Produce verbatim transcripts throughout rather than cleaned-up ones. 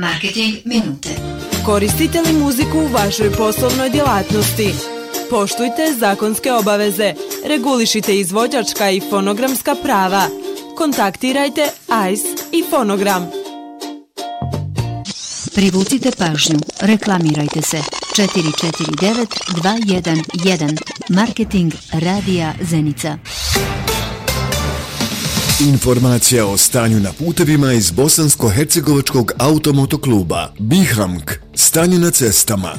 Marketing minute. Koristite li muziku u vašoj poslovnoj djelatnosti? Poštujte zakonske obaveze. Regulišite izvođačka i fonogramska prava. Kontaktirajte A I S i Fonogram. Privucite pažnju. Reklamirajte se. četiri četiri devet dva jedan jedan. Marketing radija Zenica. Informacija o stanju na putevima iz Bosansko-hercegovačkog automotokluba Bihamk. Stanje na cestama.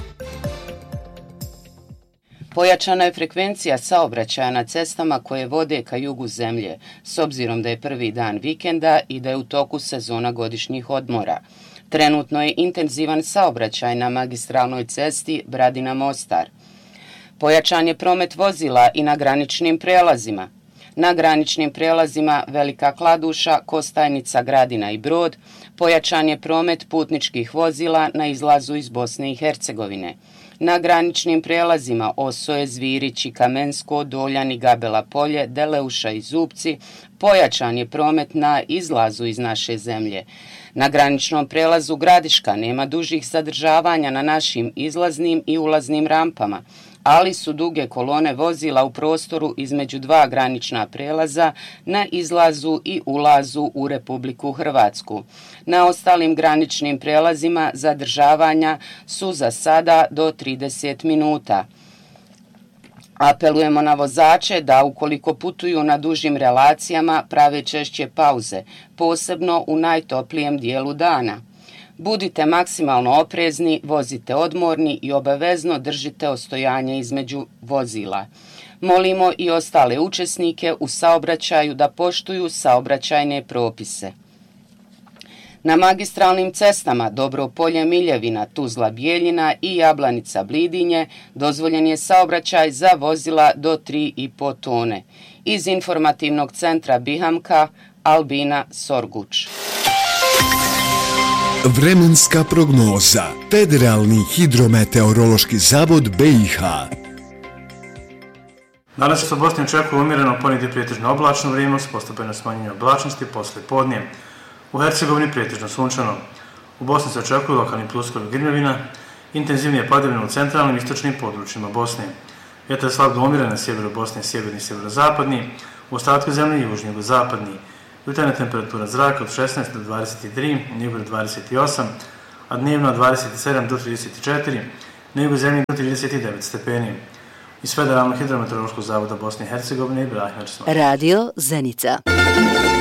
Pojačana je frekvencija saobraćaja na cestama koje vode ka jugu zemlje, s obzirom da je prvi dan vikenda i da je u toku sezona godišnjih odmora. Trenutno je intenzivan saobraćaj na magistralnoj cesti Bradina-Mostar. Pojačan je promet vozila i na graničnim prelazima. Na graničnim prelazima Velika Kladuša, Kostajnica, Gradina i Brod pojačan je promet putničkih vozila na izlazu iz Bosne i Hercegovine. Na graničnim prelazima Osoje, Zvirić i Kamensko, Doljan i Gabela Polje, Deleuša i Zupci pojačan je promet na izlazu iz naše zemlje. Na graničnom prelazu Gradiška nema dužih zadržavanja na našim izlaznim i ulaznim rampama, ali su duge kolone vozila u prostoru između dva granična prelaza na izlazu i ulazu u Republiku Hrvatsku. Na ostalim graničnim prelazima zadržavanja su za sada do trideset minuta. Apelujemo na vozače da ukoliko putuju na dužim relacijama prave češće pauze, posebno u najtoplijem dijelu dana. Budite maksimalno oprezni, vozite odmorni i obavezno držite ostojanje između vozila. Molimo i ostale učesnike u saobraćaju da poštuju saobraćajne propise. Na magistralnim cestama Dobropolje, Miljevina, Tuzla, Bijeljina i Jablanica, Blidinje dozvoljen je saobraćaj za vozila do tri i po tone. Iz informativnog centra Bihamka, Albina Sorguč. Vremenska prognoza. Federalni hidrometeorološki zavod B i H. Danas se u Bosni očekuje umjereno ponegdje prijetežno oblačno vrijeme s postepeno smanjenje oblačnosti poslije podne. U Hercegovini prijetežno sunčano. U Bosni se očekuje lokalni pljuskovi grmljavina, intenzivnije padavine u centralnim i istočnim područjima Bosne. Vjetar je slab do umjeren na sjeveru Bosne, sjeverni i sjeverozapadni, u ostatku zemlje južni i jugozapadni. Jutarnja temperatura zraka od šesnaest do dvadeset tri, na jugu do dvadeset osam, a dnevno od dvadeset sedam do trideset četiri, na jugu zemlje do trideset devet stepeni. Iz Federalnog hidrometeorološkog zavoda Bosne i Hercegovine, Ibrahim Arslan. Radio Zenica.